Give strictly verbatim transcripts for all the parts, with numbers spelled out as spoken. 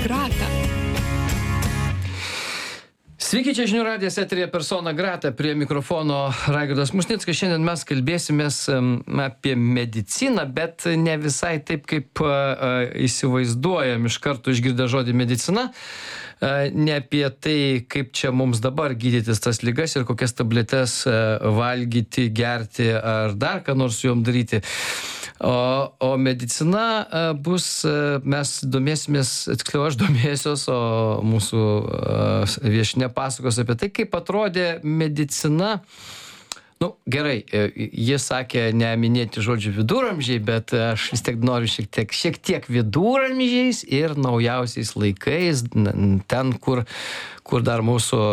grata. Sveiki, čia žinių radijas eteryje persona grata, prie mikrofono Raigardas Musnickas. Šiandien mes kalbėsimės apie mediciną, bet ne visai taip, kaip įsivaizduojam iš karto išgirdę žodį medicina. Ne apie tai, kaip čia mums dabar gydytis tas ligas ir kokias tabletes valgyti, gerti ar dar ką nors su jom daryti. O, o medicina bus, mes domėsimės, tiksliau aš domėsiuos, o mūsų viešnia pasakos apie tai, kaip atrodė medicina. Nu, gerai, jis sakė neminėti žodžių viduramžiai, bet aš vis tiek noriu šiek tiek, šiek tiek viduramžiais ir naujausiais laikais, ten, kur, kur dar mūsų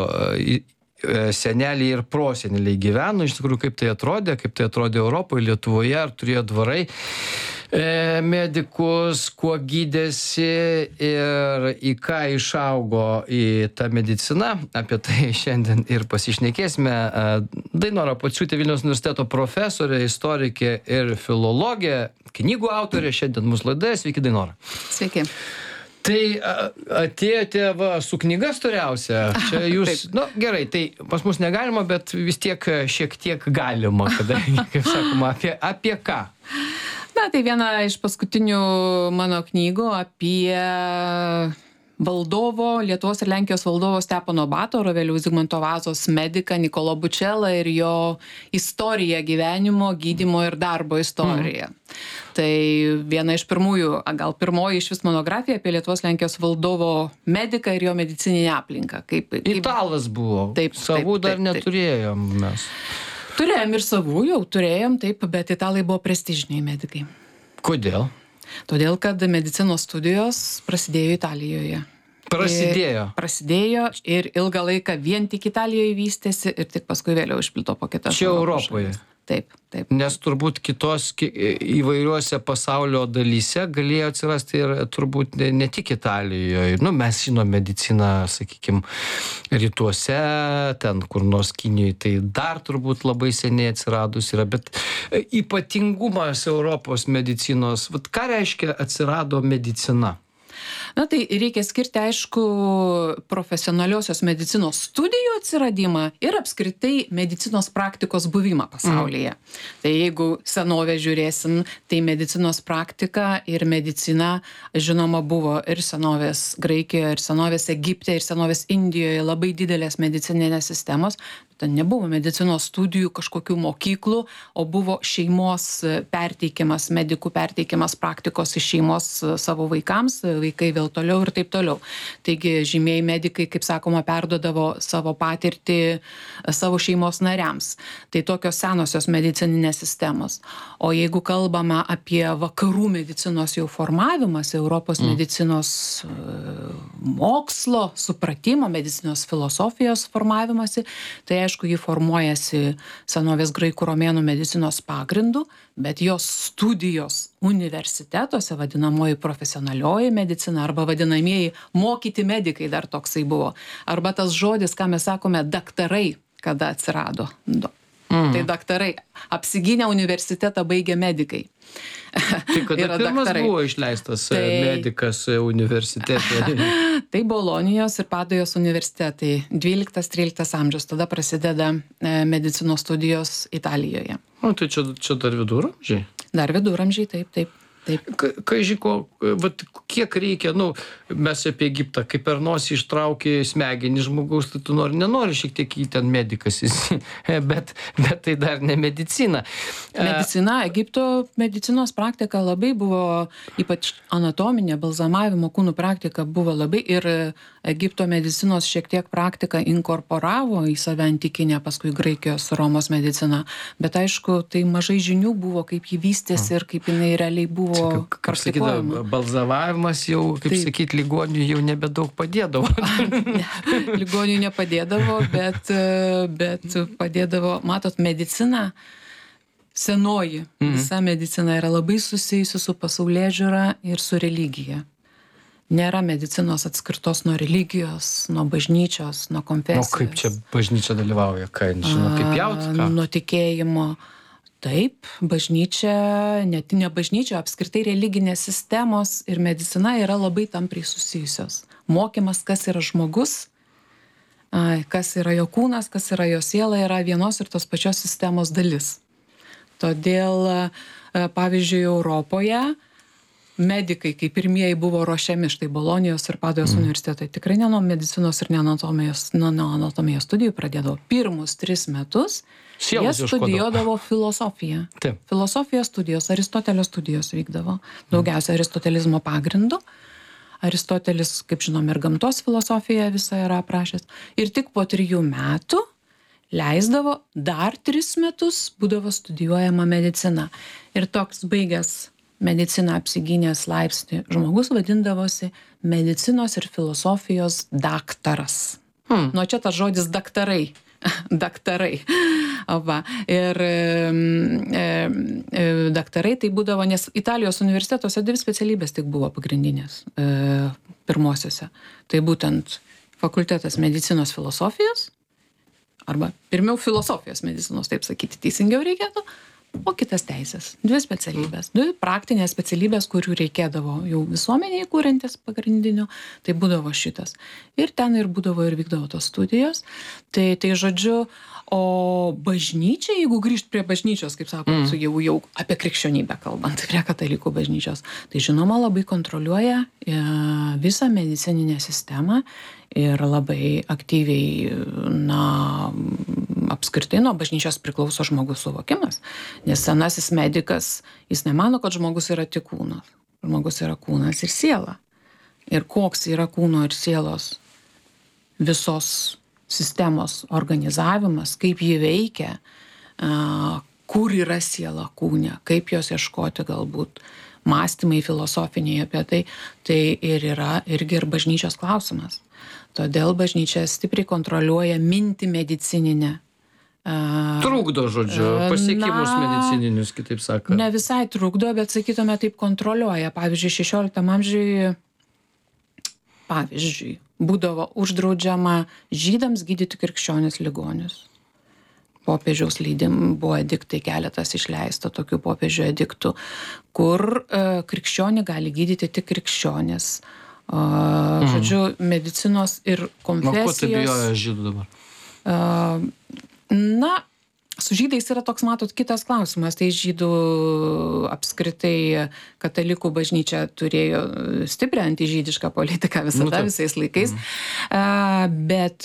seneliai ir proseneliai gyveno, iš tikrųjų, kaip tai atrodė, kaip tai atrodė Europoje, Lietuvoje, ar turėjo dvarai e, medikus, kuo gydėsi ir į ką išaugo į tą mediciną. Apie tai šiandien ir pasišnekėsime. Dainora Pociūtė, Vilniaus universiteto profesorė, istorikė ir filologė, knygų autorė, šiandien mūsų laidoje. Sveiki, Dainora. Sveiki. Tai atėjote va, su knyga storiausia. Čia jūs, nu gerai, tai pas mus negalima, bet vis tiek šiek tiek galima, kadangi, kaip sakoma, apie, apie ką? Na, tai viena iš paskutinių mano knygų apie valdovo, Lietuvos ir Lenkijos valdovo Stepono Batoro, vėliau Zigmanto Vazos mediką Nikolo Bučelą ir jo istoriją gyvenimo, gydymo ir darbo istoriją. Mm. Tai viena iš pirmųjų, gal pirmoji iš vis monografija apie Lietuvos Lenkijos valdovo mediką ir jo medicininę aplinką. Kaip, kaip... Italas buvo. Taip, savų taip, dar taip, taip. neturėjom mes. Turėjom ir savų, jau turėjom, taip, bet italai buvo prestižiniai medikai. Kodėl? Todėl, kad medicinos studijos prasidėjo Italijoje. Prasidėjo. Ir prasidėjo ir ilgą laiką vien tik Italijoje vystėsi ir tik paskui vėliau išplito po kitas. Čia Europoje. Šalis. Taip, taip. Nes turbūt kitos įvairiuose pasaulio dalyse galėjo atsirasti ir turbūt ne, ne tik Italijoje. Nu, mes žinom mediciną, sakykime, rytuose, ten kur nors Kinijoje, tai dar turbūt labai seniai atsiradus yra. Bet ypatingumas Europos medicinos, vat ką reiškia atsirado medicina? Na tai reikia skirti, aišku, profesionaliosios medicinos studijų atsiradimą ir apskritai medicinos praktikos buvimą pasaulyje. Mm. Tai jeigu senovę žiūrėsim, tai medicinos praktika ir medicina, žinoma, buvo ir senovės Graikijoje, ir senovės Egipte, ir senovės Indijoje labai didelės medicininės sistemos. Ten nebuvo medicinos studijų, kažkokių mokyklų, o buvo šeimos perteikimas, medikų perteikimas praktikos iš šeimos savo vaikams, vaikai vėl toliau ir taip toliau. Taigi žymieji medikai, kaip sakoma, perduodavo savo patirtį savo šeimos nariams. Tai tokios senosios medicininės sistemos. O jeigu kalbame apie vakarų medicinos jau formavimas, Europos mm. medicinos mokslo, supratimo, medicinos filosofijos formavimasi, tai aišku, ji formuojasi senovės graikų romėnų medicinos pagrindų, bet jos studijos universitetuose, vadinamoji profesionalioji medicina arba vadinamieji mokyti medikai dar toksai buvo. Arba tas žodis, ką mes sakome, daktarai, kada atsirado. Mm. Tai daktarai. Apsigynę universitetą baigė medikai. Tai kada pirmas buvo išleistas tai... medikas universitete? Tai Bolonijos ir Padujos universitetai. dvyliktas tryliktas amžius. Tada prasideda medicinos studijos Italijoje. O tai čia, čia dar viduramžiai? Dar viduramžiai, taip, taip. Kažiko, vat kiek reikia, nu, mes apie Egiptą, kaip per nosį ištraukė smegenį žmogaus, tai tu nori, nenori šiek tiek į ten medikas, bet, bet tai dar ne medicina. Medicina, Egipto medicinos praktika labai buvo, ypač anatominė, balzamavimo kūnų praktika buvo labai ir Egipto medicinos šiek tiek praktika inkorporavo į save antikinę, paskui Graikijos, Romos mediciną, bet aišku, tai mažai žinių buvo, kaip jį vystėsi ir kaip jinai realiai buvo. Kaip, kaip sakydavo, balzavavimas jau, kaip Taip. sakyt, ligonių jau nebedaug padėdavo. Ne, ligonių nepadėdavo, bet, bet padėdavo, matot, medicina, senoji, mhm. visa medicina yra labai susijusi su pasaulėžiūra ir su religija. Nėra medicinos atskirtos nuo religijos, nuo bažnyčios, nuo konfesijos. O kaip čia bažnyčia dalyvauja, ką, žinau, kaip jaut, ką? Nuo tikėjimo. Taip, bažnyčia, net ne bažnyčia, apskritai religinės sistemos ir medicina yra labai tampriai susijusios. Mokymas, kas yra žmogus, kas yra jo kūnas, kas yra jo siela, yra vienos ir tos pačios sistemos dalis. Todėl, pavyzdžiui, Europoje medikai, kaip pirmieji buvo ruošiami, štai Bolonijos ir Padujos mm. universitetai, tikrai ne nuo medicinos ir ne anatomijos, nuo anatomijos studijų pradėdavo. Pirmus tris metus jie studijuodavo filosofiją. Taip. Filosofijos studijos, Aristotelio studijos vykdavo. Daugiausia aristotelizmo pagrindu. Aristotelis, kaip žinom, ir gamtos filosofiją visą yra aprašęs. Ir tik po trijų metų leisdavo dar tris metus būdavo studijuojama medicina. Ir toks baigęs mediciną apsigynęs laipsnį žmogus vadindavosi medicinos ir filosofijos daktaras. Hmm. Nuo čia tas žodis daktarai. daktarai. Va. Ir e, e, daktarai tai būdavo, nes Italijos universitetuose dvi specialybės tik buvo pagrindinės e, pirmosiuose. Tai būtent fakultetas medicinos filosofijos, arba pirmiau filosofijos medicinos, taip sakyti, teisingiau reikėtų, o kitas teisės. Dvi specialybės. Dvi praktinės specialybės, kurių reikėdavo jau visuomeniai kūrentis pagrindinių, tai būdavo šitas. Ir ten ir būdavo ir vykdavo tos studijos. Tai, tai žodžiu, o bažnyčia, jeigu grįžt prie bažnyčios, kaip sakot, mm. jau, jau apie krikščionybę kalbant, prie katalikų bažnyčios, tai žinoma labai kontroliuoja visą medicininę sistemą ir labai aktyviai, na, apskritai nuo bažnyčios priklauso žmogus suvokimas. Nes senasis medikas, jis nemano, kad žmogus yra tik kūnas. Žmogus yra kūnas ir siela. Ir koks yra kūno ir sielos visos sistemos organizavimas, kaip ji veikia, kur yra siela kūne, kaip jos ieškoti galbūt, mąstymai filosofiniai apie tai, tai ir yra irgi ir bažnyčios klausimas. Todėl bažnyčia stipriai kontroliuoja mintį medicininę. Trukdo, žodžiu, pasiekimus na, medicininius, kitaip sakant. Ne visai trukdo, bet sakytume taip kontroliuoja. Pavyzdžiui, šešioliktam amžiui, pavyzdžiui, būdavo uždraudžiama žydams gydyti krikščionis ligonius. Popiežiaus leidim buvo ediktai, keletas išleista tokių popiežių ediktų, kur e, krikščionį gali gydyti tik krikščionis. E, mm. Žodžiu, medicinos ir konfesijos. O ko tai bijoja žydų dabar? E, na, su žydais yra toks, matot, kitas klausimas. Tai žydų apskritai katalikų bažnyčia turėjo stiprią antižydišką politiką visada, nu, visais laikais. Mm. Uh, bet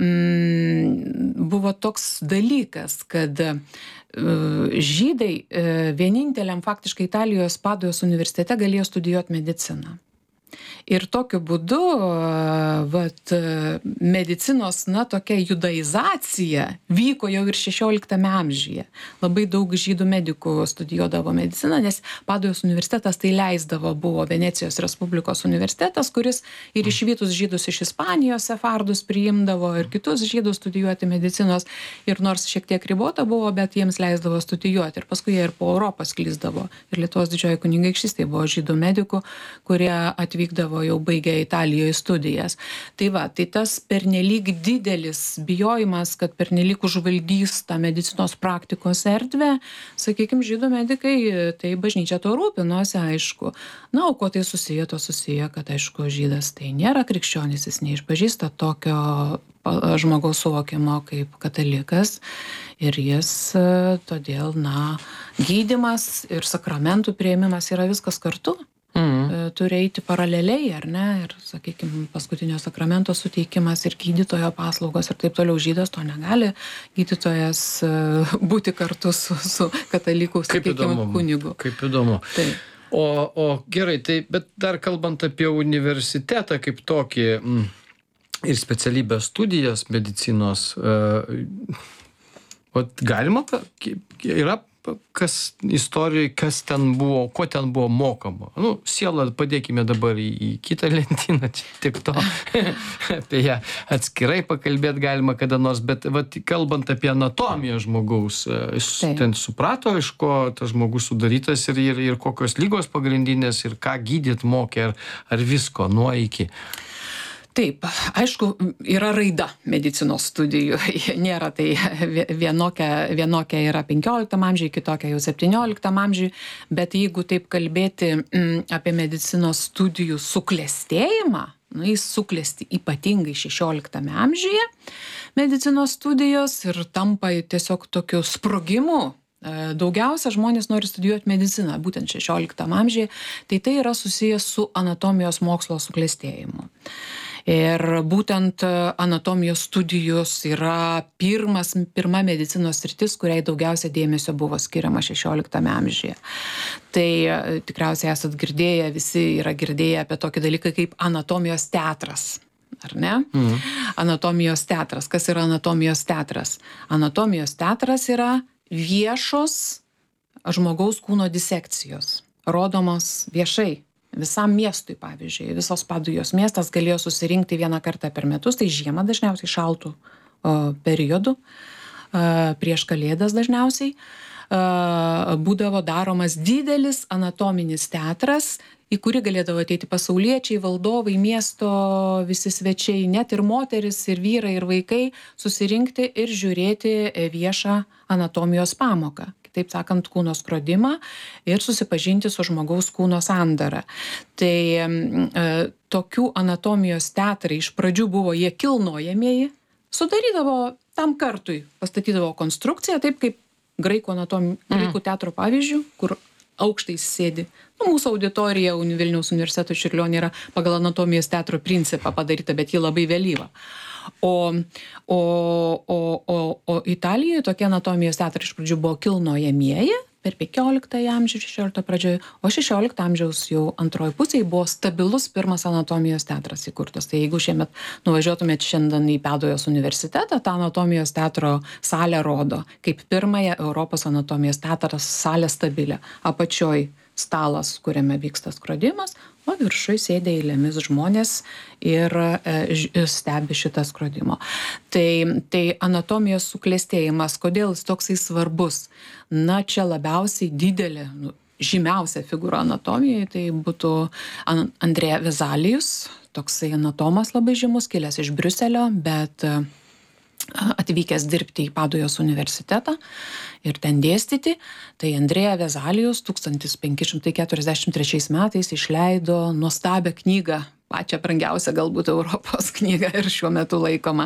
mm, buvo toks dalykas, kad uh, žydai uh, vieninteliam faktiškai Italijos Padujos universitete galėjo studijuoti mediciną. Ir tokiu būdu vat, medicinos, na, tokia judaizacija vyko jau ir šešioliktame amžiuje. Labai daug žydų medikų studijuodavo mediciną, nes Padujos universitetas tai leisdavo, buvo Venecijos Respublikos universitetas, kuris ir išvytus žydus iš Ispanijos sefardus priimdavo ir kitus žydus studijuoti medicinos. Ir nors šiek tiek ribota buvo, bet jiems leisdavo studijuoti. Ir paskui jie ir po Europą sklisdavo. Ir Lietuvos didžioji kunigaikštystė buvo žydų medikų, kurie atvykdavo jau baigę Italijoje studijas. Tai va, tai tas pernelyg didelis bijojimas, kad pernelyg užvaldys tą medicinos praktikos erdvę, sakykime, žydų medikai, tai bažnyčia to rūpinosi, aišku. Na, o ko tai susiję, to susiję, kad, aišku, žydas tai nėra krikščionis, jis neišpažįsta tokio žmogaus suvokimo kaip katalikas ir jis todėl, na, gydymas ir sakramentų priėmimas yra viskas kartu. Mm. Turi eiti paraleliai, ar ne, ir, sakykime, paskutinio sakramento suteikimas ir gydytojo paslaugos ir taip toliau. Žydas to negali, gydytojas būti kartu su, su katalikų, sakykime, kunigu. Kaip įdomu. Tai. O, o gerai, tai, bet dar kalbant apie universitetą kaip tokį mm, ir specialybės studijas medicinos, uh, o galima, yra kas istorijoje, kas ten buvo, ko ten buvo mokama. Nu, sielą padėkime dabar į, į kitą lentyną, čia tik to. Apie ją atskirai pakalbėti galima kada nors, bet vat, kalbant apie anatomiją žmogaus, jis ten suprato, iš ko tas žmogus sudarytas ir, ir, ir kokios lygos pagrindinės ir ką gydyt mokė, ar, ar visko nuo iki. Taip, aišku, yra raida medicinos studijų. Nėra tai vienokia, vienokia yra penkioliktam amžiui, kitokia jau septynioliktam amžiui, bet jeigu taip kalbėti m, apie medicinos studijų suklestėjimą, nu, jis suklesti ypatingai šešioliktame amžiuje medicinos studijos ir tampa tiesiog tokiu sprogimu. Daugiausia žmonės nori studijuoti mediciną, būtent šešioliktam amžiuje, tai tai yra susijęs su anatomijos mokslo suklestėjimu. Ir būtent anatomijos studijos yra pirmas, pirma medicinos sritis, kuriai daugiausia dėmesio buvo skiriama šešioliktame amžiuje. Tai tikriausiai esat girdėję, visi yra girdėję apie tokį dalyką kaip anatomijos teatras. Ar ne? Mhm. Anatomijos teatras. Kas yra anatomijos teatras? Anatomijos teatras yra viešos žmogaus kūno disekcijos, rodomos viešai. Visam miestui, pavyzdžiui, visos Padujos miestas galėjo susirinkti vieną kartą per metus, tai žiemą dažniausiai šaltų o, periodų, a, prieš Kalėdas dažniausiai, a, būdavo daromas didelis anatominis teatras, į kurį galėdavo ateiti pasauliečiai, valdovai, miesto visi svečiai, net ir moteris, ir vyrai, ir vaikai susirinkti ir žiūrėti viešą anatomijos pamoką. Taip sakant, kūno skrodimą ir susipažinti su žmogaus kūno sandara. Tai e, tokių anatomijos teatrai iš pradžių buvo jie kilnojamieji, sudarydavo tam kartui, pastatydavo konstrukciją, taip kaip graikų, anatom... mm. graikų teatro pavyzdžių, kur aukštai sėdi. Nu, mūsų auditorija Vilniaus universiteto Čiurlionė yra pagal anatomijos teatro principą padaryta, bet ji labai vėlyva. O, o, o, o, o Italijoje tokie anatomijos teatrai iš pradžių buvo kilnojamieji per penkioliktąjį amžių, šešiolikto pradžioje, o šešiolikto amžiaus jau antroji pusėje buvo stabilus pirmas anatomijos teatras įkurtas. Tai jeigu šiemet nuvažiuotumėt šiandien į Padujos universitetą, tą anatomijos teatro salę rodo kaip pirmąją Europos anatomijos teatras salę stabilę. Apačioj stalas, kuriame vyksta skrodimas, o viršui sėdė eilėmis žmonės ir e, stebi šitą skrodimo. Tai, tai anatomijos suklestėjimas, kodėl jis toksai svarbus? Na, čia labiausiai didelė, nu, žymiausia figūra anatomijoje, tai būtų Andrea Vezalijus, toksai anatomas labai žymus, kilęs iš Briuselio, bet atvykęs dirbti į Padujos universitetą ir ten dėstyti, tai Andrea Vezalijus tūkstantis penki šimtai keturiasdešimt trečiais metais išleido nuostabią knygą, pačią brangiausią galbūt Europos knygą ir šiuo metu laikoma,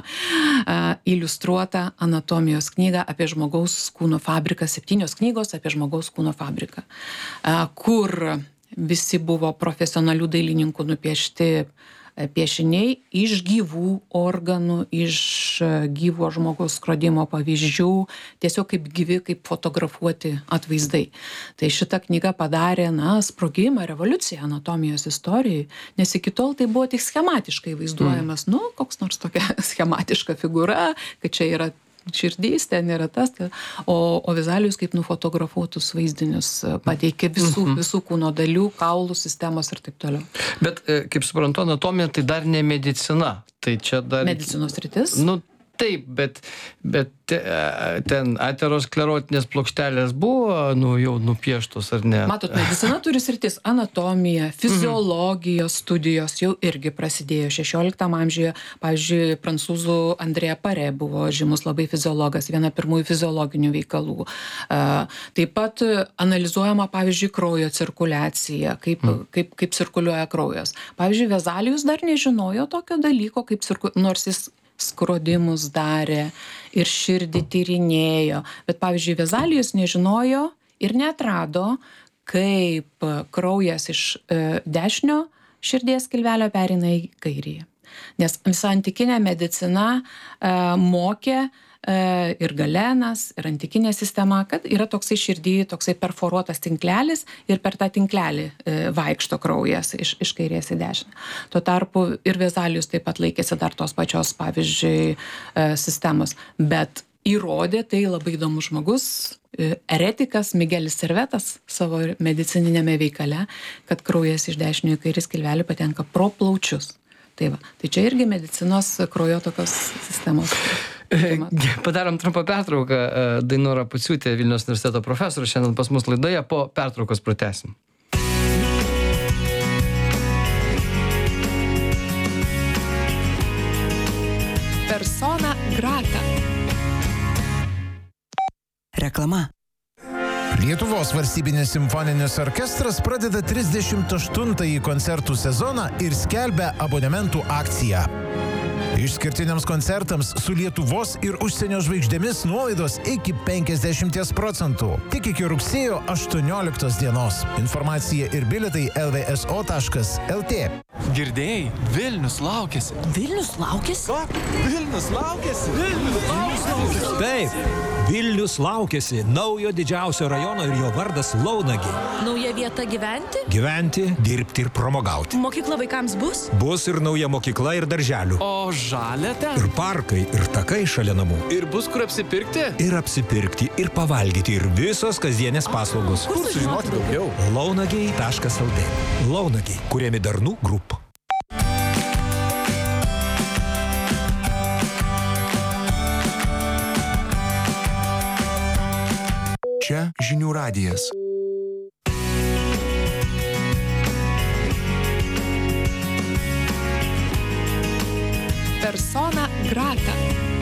iliustruota anatomijos knyga apie žmogaus kūno fabriką, septynios knygos apie žmogaus kūno fabriką, kur visi buvo profesionalių dailininkų nupiešti piešiniai iš gyvų organų, iš gyvo žmogaus skrodimo pavyzdžių, tiesiog kaip gyvi, kaip fotografuoti atvaizdai. Tai šita knyga padarė, na, sprogimą, revoliuciją anatomijos istorijai, nes iki tol tai buvo tik schematiškai vaizduojamas, mm. nu, koks nors tokia schematiška figūra, kad čia yra širdys, ten yra tas, o, o Vezalijus kaip nufotografuotus vaizdinius pateikė visų, mm-hmm. visų kūno dalių, kaulų sistemos ir taip toliau. Bet, kaip suprantu, anatomija tai dar ne medicina. Tai čia dar... Medicinos sritis? Nu, taip, bet, bet ten aterosklerotinės plokštelės buvo, nu, jau nupieštos, ar ne? Matot, medicina turi sritis anatomija, fiziologijos studijos jau irgi prasidėjo šešioliktam amžiuje. Pavyzdžiui, prancūzų André Paré buvo žymus labai fiziologas, viena pirmųjų fiziologinių veikalų. Taip pat analizuojama, pavyzdžiui, kraujo cirkuliacija, kaip, mm. kaip, kaip cirkuliuoja kraujas. Pavyzdžiui, Vezalijus dar nežinojo tokio dalyko, kaip cirku... nors jis skrodimus darė ir širdį tyrinėjo. Bet, pavyzdžiui, Vezalijus nežinojo ir neatrado, kaip kraujas iš e, dešinio širdies skilvelio pereina į kairįjį. Nes visa antikinė medicina e, mokė e, ir Galenas, ir antikinė sistema, kad yra toksai širdį, toksai perforuotas tinklelis ir per tą tinklelį e, vaikšto kraujas iš, iš kairės į dešinę. Tuo tarpu ir Vezalijus taip pat laikėsi dar tos pačios, pavyzdžiui, e, sistemos. Bet įrodė tai labai įdomus žmogus, e, eretikas Miguelis Servetas savo medicininėme veikale, kad kraujas iš dešinio į kairį skilvelį patenka pro plaučius. Tai va, tai čia irgi medicinos kraujotakos sistemos. Padarom trumpą pertrauką. Dainora Pociūtė, Vilniaus universiteto profesorė, šiandien pas mus laidoje, po pertraukos pratęsim. Grata. Reklama. Lietuvos valstybinis simfoninis orkestras pradeda trisdešimt aštuntąjį koncertų sezoną ir skelbia abonementų akciją. Išskirtiniams koncertams su Lietuvos ir užsienio žvaigždėmis nuolaidos iki penkiasdešimt procentų. Tik iki rugsėjo aštuonioliktos dienos. Informacija ir bilietai el vė es o taškas el tė. Girdėjai, Vilnius laukiasi. Vilnius laukiasi? Ką? Vilnius laukiasi? Vilnius laukiasi. Taip, Vilnius laukiasi naujo didžiausio rajono ir jo vardas Launagė. Nauja vieta gyventi? Gyventi, dirbti ir pramogauti. Mokykla vaikams bus? Bus ir nauja mokykla ir darželių. O žalia ten? Ir parkai, ir takai šalia namų. Ir bus kur apsipirkti? Ir apsipirkti, ir pavalgyti, ir visos kasdienės paslaugos. Kur sužinoti daugiau? Launagiai taškas el tė. Launagiai, kuriami Darnų Group. Čia žinių radijas. Persona grata.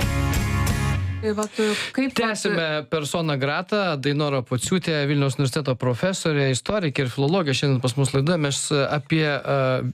Tai vat, kaip Tęsime persona grata. Dainora Pociūtė, Vilniaus universiteto profesorė, istorikė ir filologė. Šiandien pas mus laidoje mes apie uh,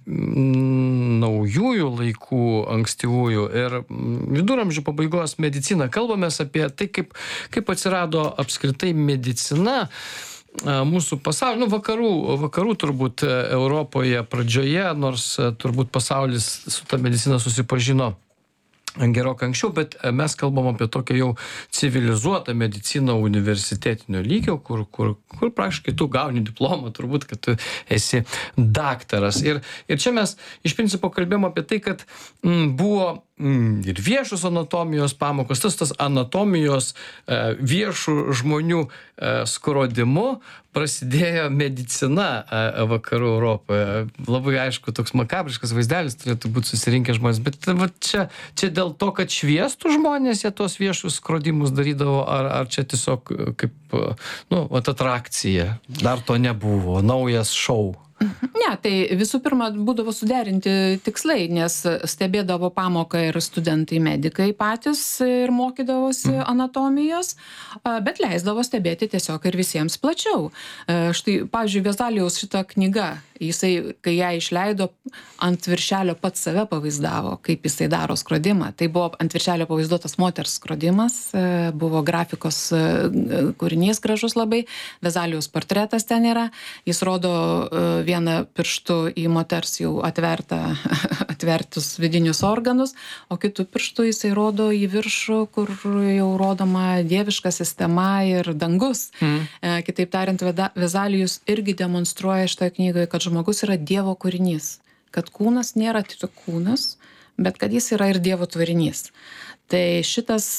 naujųjų laikų, ankstyvųjų ir viduramžių pabaigos mediciną. Kalbamės apie tai, kaip, kaip atsirado apskritai medicina mūsų pasaulio, nu, vakarų, vakarų turbūt Europoje pradžioje, nors turbūt pasaulis su ta medicina susipažino gerokai anksčiau, bet mes kalbam apie tokią jau civilizuotą mediciną universitetinio lygio, kur, kur, kur praktiškai tu gauni diplomą, turbūt, kad tu esi daktaras. Ir, ir čia mes iš principo kalbėjom apie tai, kad m, buvo m, ir viešos anatomijos pamokos, tas, tas anatomijos e, viešų žmonių e, skrodimu prasidėjo medicina e, vakarų Europoje. Labai aišku, toks makabriškas vaizdelis turėtų būti susirinkę žmonės, bet va, čia, čia dėl to, kad šviestų žmonės, jie tos viešus skrodimus darydavo, ar, ar čia tiesiog kaip, nu, vat atrakcija. Dar to nebuvo, naujas šou. Ne, tai visų pirma būdavo suderinti tikslai, nes stebėdavo pamoką ir studentai medikai patys ir mokydavosi anatomijos, bet leisdavo stebėti tiesiog ir visiems plačiau. Štai, pavyzdžiui, Vezalijaus šita knyga, jisai, kai ją išleido, ant viršelio pats save pavaizdavo, kaip jisai daro skrodimą. Tai buvo ant viršelio pavaizduotas moters skrodimas, buvo grafikos kūrinys gražus labai, Vezalijaus portretas ten yra, jis rodo vieną pirštu į moters jau atvertą, atvertus vidinius organus, o kitų pirštų jisai rodo į viršų, kur jau rodoma dieviška sistema ir dangus. Mm. Kitaip tariant, Vezalijus irgi demonstruoja šitoje knygoje, kad žmogus yra Dievo kūrinys, kad kūnas nėra tik kūnas, bet kad jis yra ir Dievo tvarinys. Tai šitas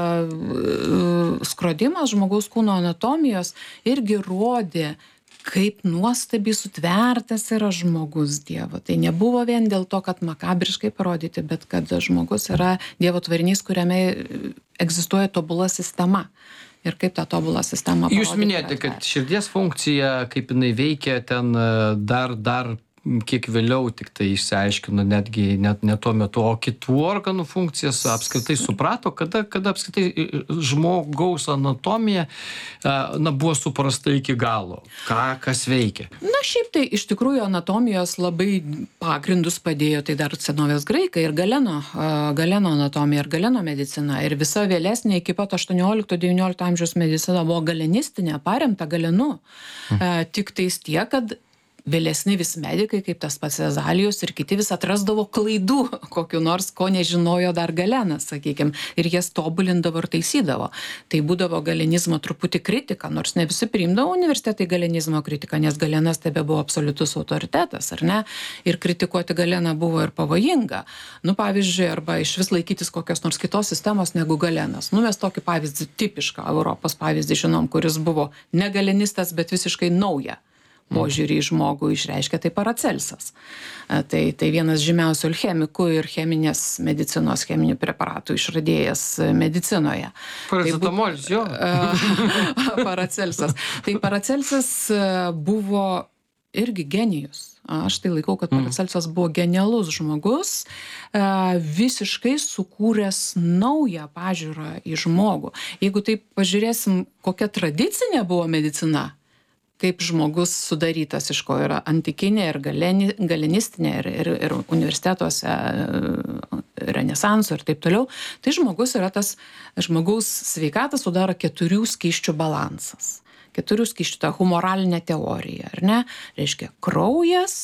uh, skrodimas žmogaus kūno anatomijos irgi rodė, kaip nuostabiai sutvertas yra žmogus Dievo. Tai nebuvo vien dėl to, kad makabriškai parodyti, bet kad žmogus yra Dievo tvarinys, kuriame egzistuoja tobula sistema. Ir kaip tą tobulą sistemą parodyti. Jūs minėjote, kad širdies funkcija, kaip jinai veikia, ten dar, dar kiek vėliau tik tai išsiaiškino, netgi net ne tuo metu, o kitų organų funkcijas apskritai suprato, kada, kada apskritai žmogaus anatomija na, buvo suprasta iki galo, ką, kas veikia. Na, šiaip tai iš tikrųjų anatomijos labai pagrindus padėjo, tai dar senovės graikai ir Galeno, Galeno anatomija ir Galeno medicina. Ir visa vėlesnė iki pat aštuoniolikto devyniolikto amžiaus medicina buvo galenistinė, paremta Galenu. Hmm. Tik tais tiek, kad vėlesni vis medikai, kaip tas pats Vezalijus ir kiti vis atrasdavo klaidų, kokiu nors, ko nežinojo dar Galenas, sakykime, ir jas tobulindavo ir taisydavo. Tai būdavo galenizmo truputį kritika, nors ne visi priimdavo universitetai galenizmo kritiką, nes Galenas tebe buvo absoliutus autoritetas, ar ne? Ir kritikuoti Galeną buvo ir pavojinga. Nu, pavyzdžiui, arba iš vis laikytis kokios nors kitos sistemos negu Galenas. Nu, mes tokį pavyzdį, tipišką Europos pavyzdį žinom, kuris buvo ne galenistas, bet visiškai nauja požiūrį į žmogų išreiškia, tai Paracelsas. Tai, tai vienas žymiausių alchemikų ir cheminės medicinos, cheminių preparatų išradėjas medicinoje. Paracetamolis, jo. Paracelsas. Tai Paracelsas buvo irgi genijus. aš tai laikau, kad Paracelsas buvo genialus žmogus, visiškai sukūręs naują pažiūrą į žmogų. Jeigu taip pažiūrėsim, kokia tradicinė buvo medicina, kaip žmogus sudarytas, iš ko yra antikinė ir galeni, galenistinė ir, ir, ir universitetuose renesanso ir taip toliau, tai žmogus yra tas, žmogaus sveikatą sudaro keturių skysčių balansas. Keturių skysčių, ta humoralinė teorija, ar ne? Reiškia, kraujas,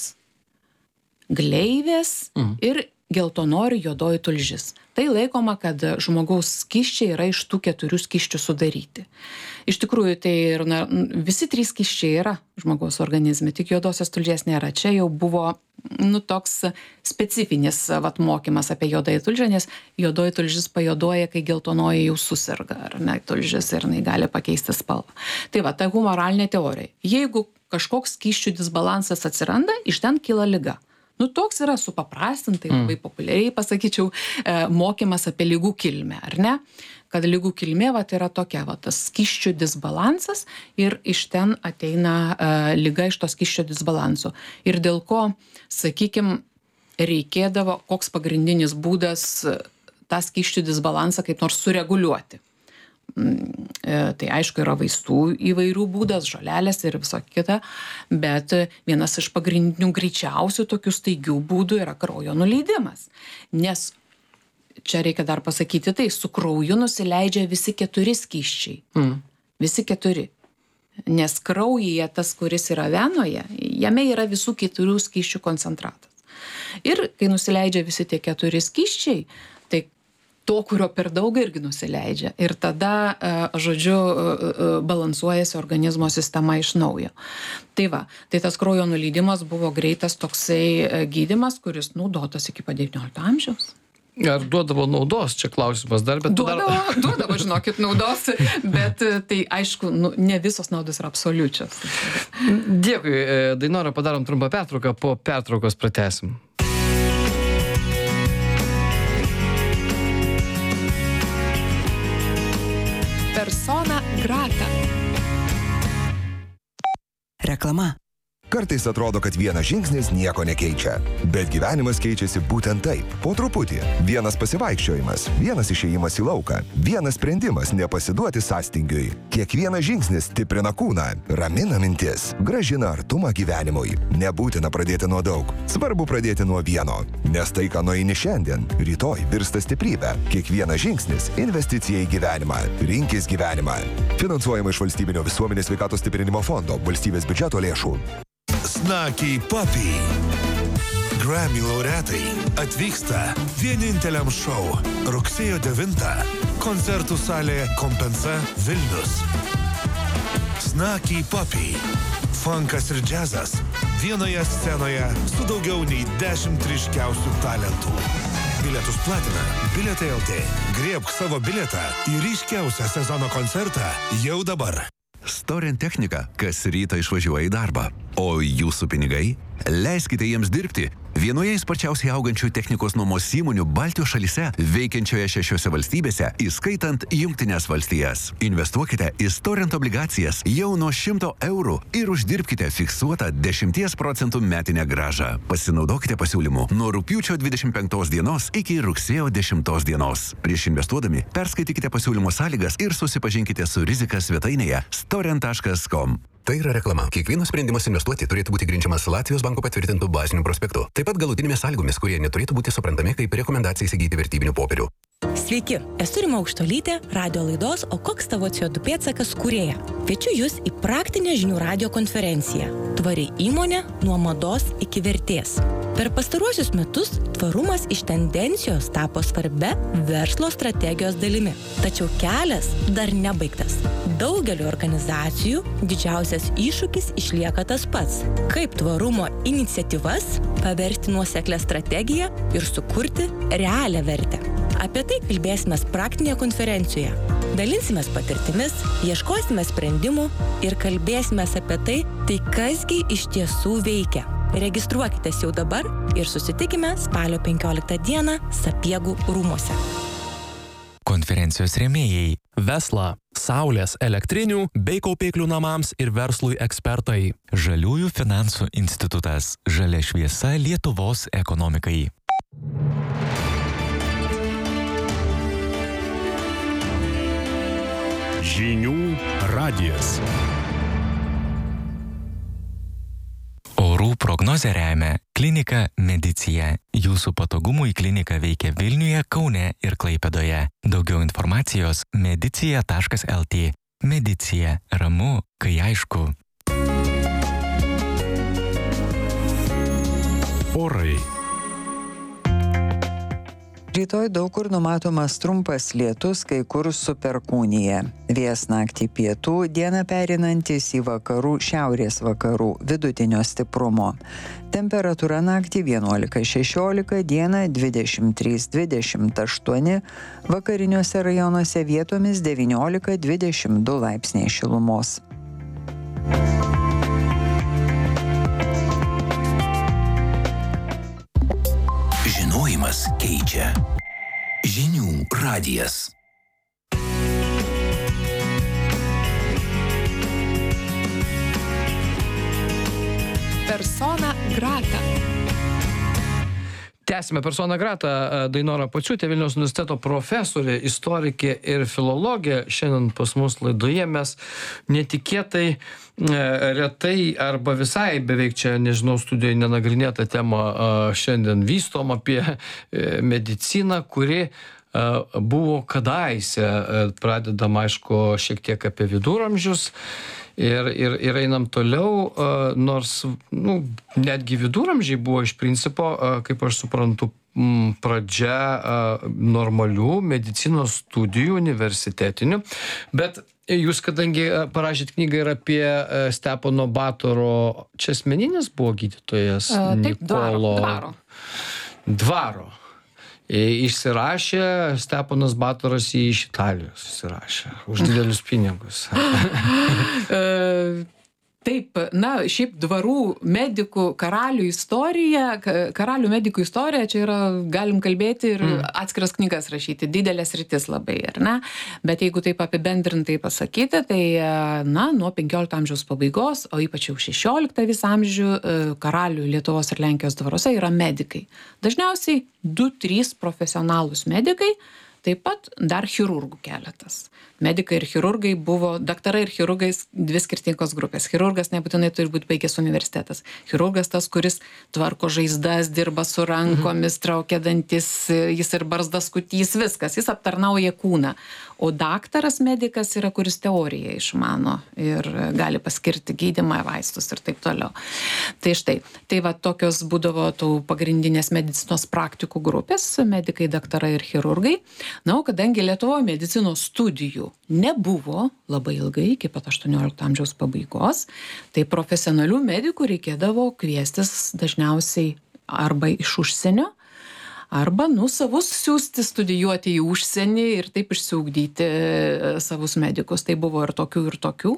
gleivės mm. ir geltonori juodoji tulžis. Tai laikoma, kad žmogaus skysčiai yra iš tų keturių skysčių sudaryti. Iš tikrųjų, tai ir, na, visi trys skysčiai yra žmogaus organizme, tik juodosios tulžies nėra. Čia jau buvo, nu, toks specifinis vat, mokymas apie juodąją tulžę, nes juodoji tulžis pajuodoja, kai geltonoji jau susirga, ar ne, tulžis ir jinai gali pakeisti spalvą. Tai va, ta humoralinė teorija. Jeigu kažkoks skysčių disbalansas atsiranda, iš ten kyla liga. Nu, toks yra supaprastintai, labai populiariai, pasakyčiau, mokymas apie ligų kilmę, ar ne? Kad ligų kilmė, va, tai yra tokia, va, tas skysčių disbalansas ir iš ten ateina uh, liga iš to skysčių disbalanso. Ir dėl ko, sakykim, reikėdavo, koks pagrindinis būdas tą skysčių disbalansą kaip nors sureguliuoti. Tai aišku, yra vaistų įvairių būdas, žolelės ir viso kita, bet vienas iš pagrindinių greičiausių tokių staigių būdų yra kraujo nuleidimas. Nes čia reikia dar pasakyti, tai su krauju nusileidžia visi keturi skysčiai. Mm. Visi keturi. Nes kraujyje tas, kuris yra venoje, jame yra visų keturių skysčių koncentratas. Ir kai nusileidžia visi tie keturi skysčiai, tai to, kurio per daug irgi nusileidžia. Ir tada, žodžiu, balansuojasi organizmo sistema iš naujo. Tai va, tai tas kraujo nuleidimas buvo greitas toksai gydymas, kuris naudotas iki pat devyniolikto amžiaus. Ar duodavo naudos, čia klausimas dar, bet... Duodavo, dar... duodavo, žinokit, naudos, bet tai aišku, nu, ne visos naudos yra absoliučios. Dėkui, Dainora, padarom trumpą pertrauką, po pertraukos pratęsim. Persona grata. Reklama. Kartais atrodo, kad vienas žingsnis nieko nekeičia. Bet gyvenimas keičiasi būtent taip. Po truputį. Vienas pasivaikščiojimas, vienas išėjimas į lauką, vienas sprendimas nepasiduoti sąstingiui. Kiekvienas žingsnis stiprina kūną, ramina mintis, gražina artumą gyvenimui. Nebūtina pradėti nuo daug. Svarbu pradėti nuo vieno. Nes tai, ką nueini šiandien, rytoj virsta stiprybė. Kiekvienas žingsnis – investicija į gyvenimą. Rinkis gyvenimą. Finansuojama iš Valstybinio visuomenės sveikatos stiprinimo fondo, valstybės biudžeto lėšų. Snakiai Papi. Grammy laureatai atvyksta vieninteliam šou rugsėjo devintą koncertų salė Kompensa Vilnius. Snakiai Papi. Funkas ir džiazas vienoje scenoje su daugiau nei dešimt ryškiausių talentų. Bilietus platina Bilietai L T. Griebk savo bilietą į ryškiausią sezono koncertą jau dabar. Storent technika kas rytą išvažiuoja į darbą. O jūsų pinigai? Leiskite jiems dirbti. Vienoje sparčiausiai augančių technikos nuomos įmonių Baltijos šalyse, veikiančioje šešiose valstybėse, įskaitant Jungtines valstijas. Investuokite į Storent obligacijas jau nuo šimto eurų ir uždirbkite fiksuotą dešimties procentų metinę grąžą. Pasinaudokite pasiūlymu nuo rugpjūčio dvidešimt penktos dienos iki rugsėjo dešimtos dienos. Prieš investuodami perskaitykite pasiūlymo sąlygas ir susipažinkite su rizika svetainėje storent taškas com. Tai yra reklama. Kiekvienas sprendimas investuoti turėtų būti grindžiamas Latvijos banko patvirtintų bazinių prospektų. Taip pat galutinėmis sąlygomis, kurie neturėtų būti suprantami kaip rekomendacija įsigyti vertybinių popierių. Sveiki, esu Rima Aukštuolytė, radio laidos O koks tavo C O du pėdsakas kūrėja. Kviečiu jūs į praktinę žinių radio konferenciją. Tvari įmonė nuo mados iki vertės. Per pastaruosius metus tvarumas iš tendencijos tapo svarbia verslo strategijos dalimi. Tačiau kelias dar nebaigtas. Daugeliu organizacijų didžiausias iššūkis išlieka tas pats. Kaip tvarumo iniciatyvas paversti nuoseklią strategiją ir sukurti realią vertę. Apie tai kalbėsime praktinėje konferencijoje. Dalinsimės patirtimis, ieškosime sprendimų ir kalbėsime apie tai, tai kasgi iš tiesų veikia. Registruokitės jau dabar ir susitikime spalio penkioliktą dieną Sapiegų rūmuose. Konferencijos rėmėjai Vesla, saulės elektrinių bei kaupiklių namams ir verslui ekspertai. Žaliųjų finansų institutas. Žalia šviesa Lietuvos ekonomikai. Žinių radijas. Orų prognozę remia klinika Medicija. Jūsų patogumui klinika veikia Vilniuje, Kaune ir Klaipėdoje. Daugiau informacijos medicija taškas lt. Medicija. Ramu, kai aišku. Orai. Rytoj daug kur numatomas trumpas lietus, kai kur su perkūnija. Vėjas naktį pietų, dieną pereinantis į vakarų šiaurės vakarų vidutinio stiprumo. Temperatūra naktį vienuolika šešiolika, dieną dvidešimt trys dvidešimt aštuoni, vakariniuose rajonuose vietomis devyniolika dvidešimt du laipsniai šilumos. Žinojimas keičia. Žinių radijas. Persona grata. Tęsime Persona grata. Dainora Pociūtė, Vilniaus universiteto profesorė, istorikė ir filologė. Šiandien pas mus laidoje mes netikėtai, retai arba visai beveik čia, nežinau, studijoje nenagrinėtą temą šiandien vystom apie mediciną, kuri buvo kadaise, pradedam, aišku, šiek tiek apie viduramžius. Ir, ir, ir einam toliau, nors nu, netgi viduramžiai buvo iš principo, kaip aš suprantu, pradžia normalių medicinos studijų universitetinių. Bet jūs, kadangi parašėt knygą ir apie Stepono Batoro, čia asmeninis buvo gydytojas A, taip, Nikolo dvaro. Dvaro. Išsirašė Steponas Batoras jį iš Italijos, išsirašė už didelius pinigus. Taip, na, šiaip dvarų medikų karalių istorija, karalių medikų istorija, čia yra, galim kalbėti ir mm. atskiras knygas rašyti, didelės rytis labai, ar ne? Bet jeigu taip apibendrintai pasakyti, tai, na, nuo penkiolikto amžiaus pabaigos, o ypač jau šešioliktą visą amžių, karalių Lietuvos ir Lenkijos dvaruose yra medikai. Dažniausiai du trys profesionalūs medikai, taip pat dar chirurgų keletas. Medikai ir chirurgai buvo, daktarai ir chirurgai dvi skirtingos grupės. Chirurgas nebūtinai turi būti baigęs universitetas. Chirurgas tas, kuris tvarko žaizdas, dirba su rankomis, traukia dantis, jis ir barzdas skutys, viskas, jis aptarnauja kūną. O daktaras medikas yra, kuris teoriją išmano ir gali paskirti gydymą, vaistus ir taip toliau. Tai štai, tai va tokios būdavo tų pagrindinės medicinos praktikų grupės, medikai, daktarai ir chirurgai. Na, o kadangi Lietuvoje medicinos studijų nebuvo labai ilgai, iki pat aštuoniolikto amžiaus pabaigos, tai profesionalių medikų reikėdavo kviestis dažniausiai arba iš užsienio, arba, nu, savus siūsti studijuoti į užsienį ir taip išsiugdyti savus medikus. Tai buvo ir tokių, ir tokių.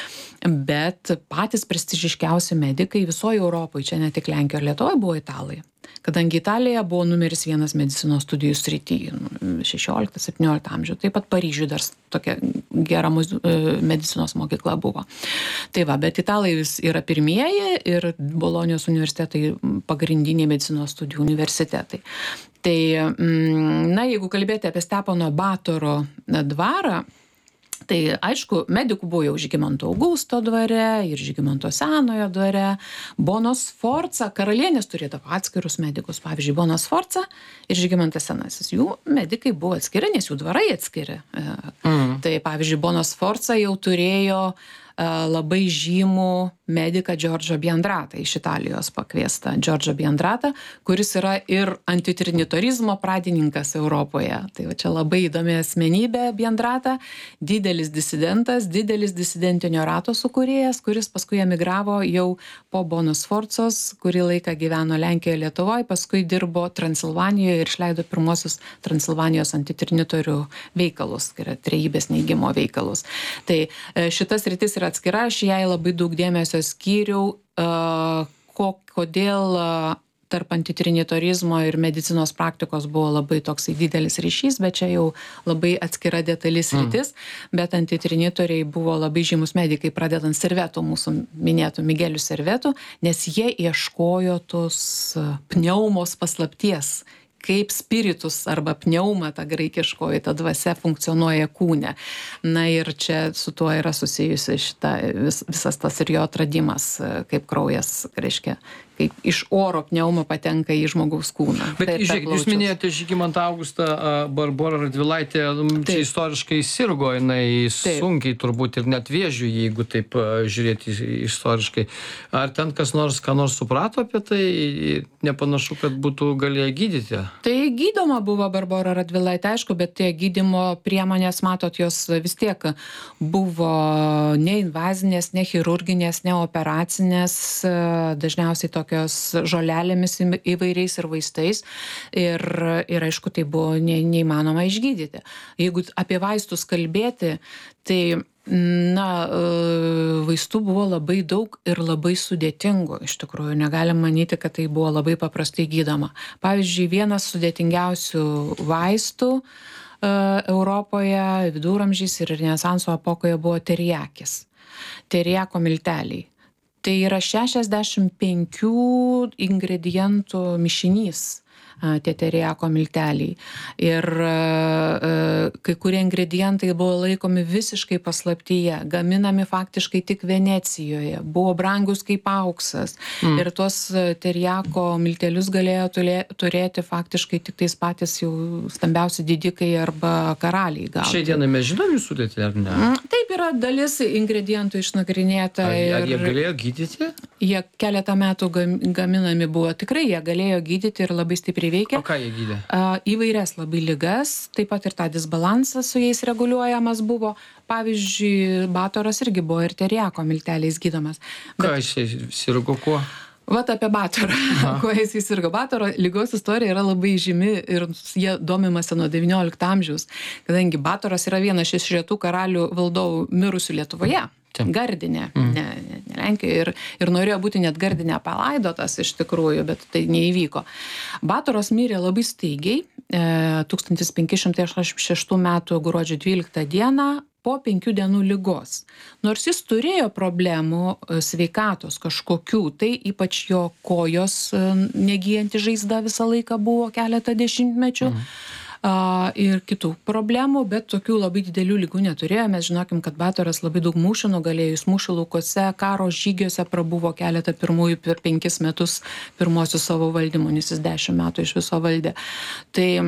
Bet patys prestižiškiausi medikai visoje Europoje, čia ne tik Lenkijoje ir Lietuvoje, buvo italai. Kadangi Italija buvo numeris vienas medicinos studijų srityje, šešioliktą septynioliktą amžių. Taip pat Paryžiuje dar tokia gera medicinos mokykla buvo. Tai va, bet italai yra pirmieji ir Bolonijos universitetai pagrindiniai medicinos studijų universitetai. Tai, na, jeigu kalbėti apie Stepono Batoro dvarą, tai aišku, medikų buvo jau Žygimanto Augusto dvare ir Žygimanto Senojo dvare. Bonos Sforza, karalienės turėdavo atskirus medikus, pavyzdžiui, Bonos Sforza ir Žygimantas Senasis. Jų medikai buvo atskiri, nes jų dvarai atskiri. Mm. Tai pavyzdžiui, Bonos Sforza jau turėjo labai žymų mediką Džordžą Biandratą, iš Italijos pakviestą Džordžą Biandratą, kuris yra ir antitrinitorizmo pradininkas Europoje. Tai va čia labai įdomi asmenybė Biandrata, didelis disidentas, didelis disidentinio rato sukūrėjas, kuris paskui emigravo jau po Bonos Sforzos, kurį laiką gyveno Lenkijoje, Lietuvoje, paskui dirbo Transilvanijoje ir išleido pirmosius Transilvanijos antitrinitorių veikalus, tai yra trejybės neigimo veikalus. Tai šitas rytis yra atskira, aš jai labai daug dėmesio skyriau, kodėl tarp antitrinitorizmo ir medicinos praktikos buvo labai toksai didelis ryšys, bet čia jau labai atskira detalis rytis, mm. bet antitrinitoriai buvo labai žymus medikai, pradedant Servetų, mūsų minėtų Migelių Servetų, nes jie ieškojo tos pneumos paslapties, kaip spiritus arba pneuma, ta graikiškoji, ta dvasia funkcionuoja kūne. Na ir čia su tuo yra susijusi šita, vis, visas tas ir jo atradimas, kaip kraujas, reiškia, kaip iš oro pneuma patenka į žmogaus kūną. Bet tai, žiūrėkit, jūs minėjote Žygimantą Augustą, Barborą Radvilaitę, čia istoriškai sirgo, jinai taip. Sunkiai turbūt ir net vėžių, jeigu taip žiūrėti istoriškai. Ar ten kas nors, ką nors suprato apie tai, nepanašu, kad būtų galėję gydyti? Tai gydoma buvo Barbora Radvilaitė, aišku, bet tie gydymo priemonės, matot, jos vis tiek buvo neinvazinės, ne chirurginės, ne operacinės, dažniausiai tokios žolelėmis įvairiais ir vaistais. Ir, ir aišku, tai buvo ne, neįmanoma išgydyti. Jeigu apie vaistus kalbėti, tai na, vaistų buvo labai daug ir labai sudėtingų. Iš tikrųjų, negalim manyti, kad tai buvo labai paprastai gydoma. Pavyzdžiui, vienas sudėtingiausių vaistų Europoje, viduramžiais ir renesanso epokoje buvo teriakis. Teriako milteliai. Tai yra šešiasdešimt penkių ingredientų mišinys, tie teriako milteliai. Ir kai kurie ingredientai buvo laikomi visiškai paslaptyje, gaminami faktiškai tik Venecijoje, buvo brangus kaip auksas. Mm. Ir tuos teriako miltelius galėjo turėti faktiškai tik tais patys jau stambiausi didikai arba karaliai gauti. Šiai dienai mes žinom jų sudėtį, ar ne? Taip, yra dalis ingredientų išnagrinėta. Ar, ar ir jie galėjo gydyti? Jie keletą metų gaminami buvo. Tikrai jie galėjo gydyti ir labai stipriai veikia. O ką jie gydė? Įvairias labai ligas, taip pat ir tą disbalansą su jais reguliuojamas buvo. Pavyzdžiui, Batoras irgi buvo ir teriako milteliais gydomas. Bet... Ką jis sirgo kuo? Vat apie Batorą, kuo jis sirgo. Batoro lygos istorija yra labai žymi ir jie domimasi nuo devyniolikto amžiaus, kadangi Batoras yra vienas iš retų karalių valdovų mirusių Lietuvoje. Gardinė, mm. ne, ne, ne Lenkijoje, ir, ir norėjo būti net Gardinė palaidotas iš tikrųjų, bet tai neįvyko. Batoras mirė labai staigiai, e, tūkstantis penki šimtai aštuoniasdešimt šeštų metų gruodžio dvyliktą dieną po penkių dienų ligos. Nors jis turėjo problemų sveikatos kažkokių, tai ypač jo kojos negyjanti žaizda visą laiką buvo keletą dešimtmečių. Mm. Uh, ir kitų problemų, bet tokių labai didelių lygų neturėjo. Mes žinokim, kad Batoras labai daug mūšių nugalėjo, jis mūšių laukose, karo žygiuose prabuvo keletą pirmųjų per penkis metus pirmosius savo valdymų, nes jis dešimt metų iš viso valdė. Tai uh,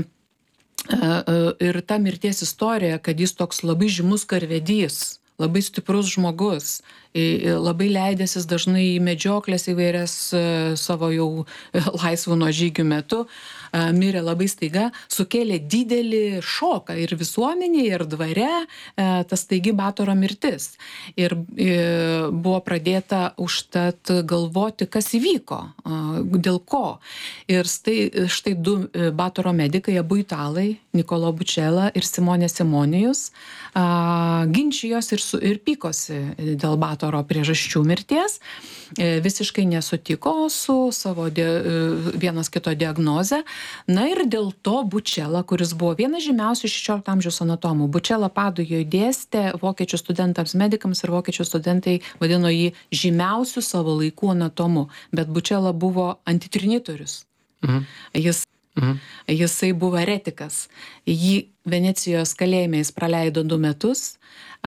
uh, ir ta mirties istorija, kad jis toks labai žymus karvedys, labai stiprus žmogus, labai leidęsis dažnai į medžioklės įvairias savo jau laisvų nuo žygių metu, mirė labai staiga, sukėlė didelį šoką ir visuomenėje, ir dvare, tas staigi Batoro mirtis. Ir buvo pradėta užtat galvoti, kas įvyko, dėl ko. Ir štai, štai du Batoro medikai, abu italai, Nikolo Bučela ir Simonė Simonijus, ginčijos ir, su, ir pykosi dėl Batoro priežasčių mirties, visiškai nesutiko su savo die, vienas kito diagnoze. Na ir dėl to Bučela, kuris buvo vienas žymiausių šešiolikto amžiaus anatomų, Bučela Padujoje dėstė vokiečių studentams medikams ir vokiečių studentai vadino jį žymiausių savo laikų anatomu, bet Bučela buvo antitrinitorius. Mhm. Jis Mhm. Jisai buvo eretikas. Jį Venecijos kalėjime jis praleido du metus.